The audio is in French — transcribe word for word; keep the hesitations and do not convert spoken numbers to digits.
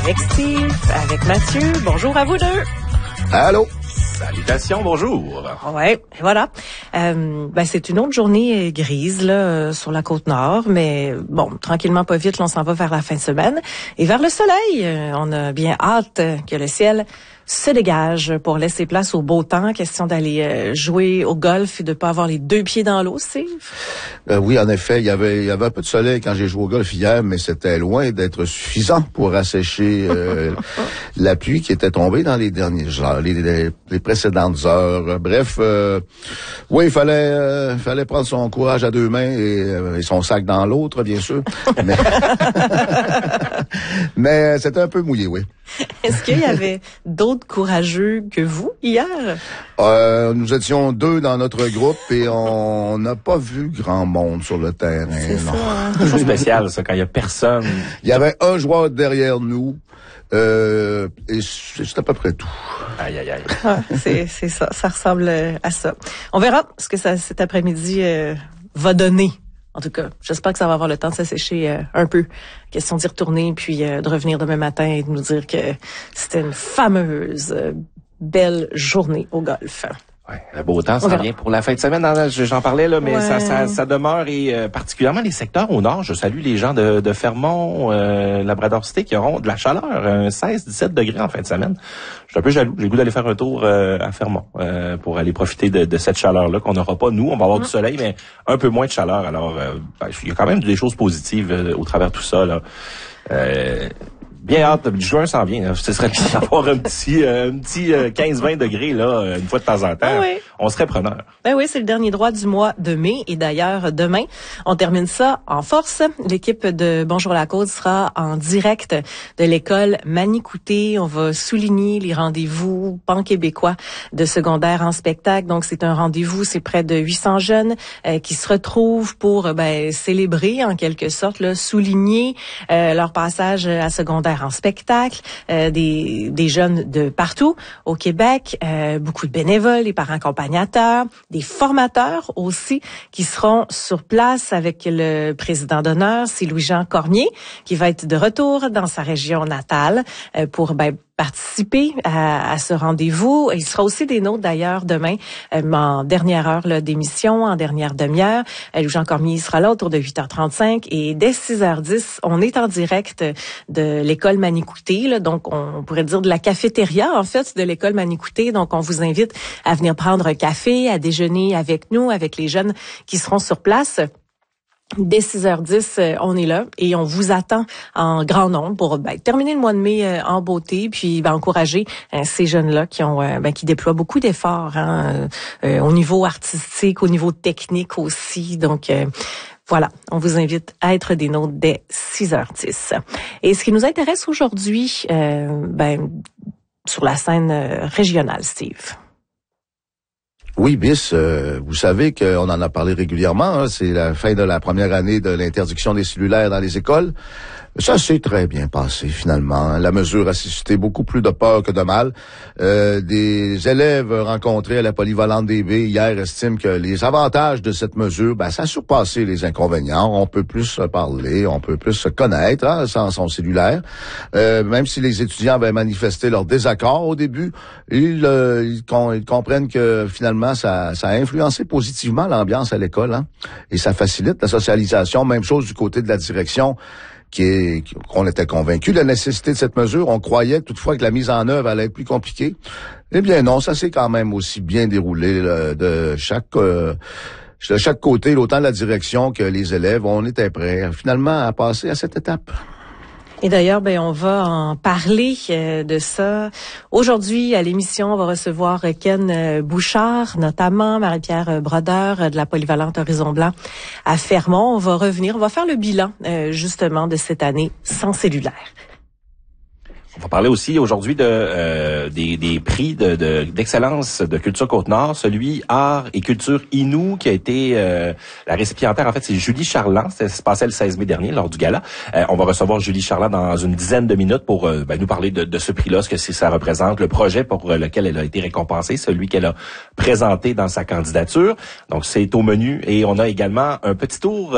avec Steve, avec Mathieu. Bonjour à vous deux. Allô. Salutations, bonjour. Ouais, voilà. Euh, ben c'est une autre journée grise là euh, sur la côte nord, mais bon, tranquillement pas vite, là, on s'en va vers la fin de semaine et vers le soleil. Euh, on a bien hâte que le ciel se dégage pour laisser place au beau temps. Question d'aller euh, jouer au golf et de pas avoir les deux pieds dans l'eau, Steve. Euh, oui, en effet, il y avait il y avait un peu de soleil quand j'ai joué au golf hier, mais c'était loin d'être suffisant pour assécher euh, la pluie qui était tombée dans les derniers jours, les, les, les précédentes heures. Bref, euh, oui, il fallait euh, fallait prendre son courage à deux mains et, euh, et son sac dans l'autre, bien sûr. mais mais c'était un peu mouillé, oui. Est-ce qu'il y avait d'autres courageux que vous hier? Euh, nous étions deux dans notre groupe et on n'a pas vu grand monde sur le terrain. C'est non. ça, hein? C'est toujours spécial, ça, quand il y a personne. Il y avait un joueur derrière nous euh, et c'est à peu près tout. Aïe, aïe, aïe. Ah, c'est, c'est ça, ça ressemble à ça. On verra ce que ça, cet après-midi euh, va donner. En tout cas, j'espère que ça va avoir le temps de s'assécher euh, un peu. Question d'y retourner, puis euh, de revenir demain matin et de nous dire que c'était une fameuse, euh, belle journée au golf. Ouais, le beau temps, ça vient pour la fin de semaine. J'en parlais, là, mais ouais. ça, ça, ça demeure et euh, particulièrement les secteurs au nord. Je salue les gens de, de Fermont, euh, Labrador-Cité qui auront de la chaleur, un seize dix-sept degrés en fin de semaine. Je suis un peu jaloux. J'ai le goût d'aller faire un tour euh, à Fermont euh, pour aller profiter de, de cette chaleur-là qu'on n'aura pas. Nous, on va avoir mmh. du soleil, mais un peu moins de chaleur. Alors, euh, ben, il y a quand même des choses positives euh, au travers de tout ça, là. Euh, Bien hâte, le juin s'en vient. Hein. Ce serait bien d'avoir un petit, euh, un petit euh, quinze vingt degrés là, une fois de temps en temps. Ah oui. On serait preneur. Ben oui, c'est le dernier droit du mois de mai. Et d'ailleurs, demain, on termine ça en force. L'équipe de Bonjour la Côte sera en direct de l'école Manicouté. On va souligner les rendez-vous pan-québécois de secondaire en spectacle. Donc, c'est un rendez-vous, c'est près de huit cents jeunes euh, qui se retrouvent pour ben, célébrer, en quelque sorte, là, souligner euh, leur passage à secondaire en spectacle, euh, des, des jeunes de partout au Québec, euh, beaucoup de bénévoles, des parents accompagnateurs, des formateurs aussi qui seront sur place avec le président d'honneur, c'est Louis-Jean Cormier, qui va être de retour dans sa région natale euh, pour ben, participer à, à ce rendez-vous. Il sera aussi des nôtres d'ailleurs demain euh, en dernière heure là, d'émission, en dernière demi-heure. Euh, Louis-Jean Cormier sera là autour de huit heures trente-cinq et dès six heures dix, on est en direct de l'école Manicouté, là, donc on pourrait dire de la cafétéria en fait de l'école Manicouté. Donc on vous invite à venir prendre un café, à déjeuner avec nous, avec les jeunes qui seront sur place. Dès six heures dix, on est là et on vous attend en grand nombre pour ben, terminer le mois de mai euh, en beauté, puis ben, encourager euh, ces jeunes-là qui ont euh, ben, qui déploient beaucoup d'efforts hein, euh, au niveau artistique, au niveau technique aussi. Donc euh, voilà, on vous invite à être des nôtres dès six heures dix. Et ce qui nous intéresse aujourd'hui, euh, ben sur la scène euh, régionale, Steve. Oui, Bis, euh, vous savez qu'on en a parlé régulièrement. Hein, c'est la fin de la première année de l'interdiction des cellulaires dans les écoles. Ça s'est très bien passé, finalement. La mesure a suscité beaucoup plus de peur que de mal. Euh, des élèves rencontrés à la polyvalente D B hier estiment que les avantages de cette mesure, ben, ça a surpassé les inconvénients. On peut plus se parler, on peut plus se connaître hein, sans son cellulaire. Euh, même si les étudiants avaient manifesté leur désaccord au début, ils, euh, ils, con, ils comprennent que finalement, ça, ça a influencé positivement l'ambiance à l'école. Hein, et ça facilite la socialisation. Même chose du côté de la direction. Qui est, qu'on était convaincu de la nécessité de cette mesure. On croyait toutefois que la mise en œuvre allait être plus compliquée. Eh bien non, ça s'est quand même aussi bien déroulé là, de chaque euh, de chaque côté, autant la direction que les élèves. On était prêts finalement à passer à cette étape. Et d'ailleurs, ben on va en parler euh, de ça. Aujourd'hui, à l'émission, on va recevoir Ken Bouchard, notamment Marie-Pierre Brodeur de la Polyvalente Horizon Blanc à Fermont. On va revenir, on va faire le bilan euh, justement de cette année sans cellulaire. On va parler aussi aujourd'hui de euh, des, des prix de, de d'excellence de culture Côte-Nord, celui art et culture Innu qui a été euh, la récipiendaire. En fait, c'est Julie Charland. Ça se passait le seize mai dernier lors du gala. Euh, on va recevoir Julie Charland dans une dizaine de minutes pour euh, ben, nous parler de, de ce prix-là, ce que ça représente, le projet pour lequel elle a été récompensée, celui qu'elle a présenté dans sa candidature. Donc, c'est au menu et on a également un petit tour